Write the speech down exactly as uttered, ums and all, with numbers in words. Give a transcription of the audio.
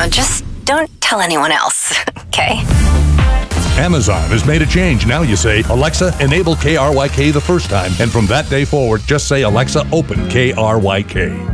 Uh, just don't tell anyone else, okay? Amazon has made a change. Now you say, Alexa, enable K R Y K the first time. And from that day forward, just say, Alexa, open K R Y K.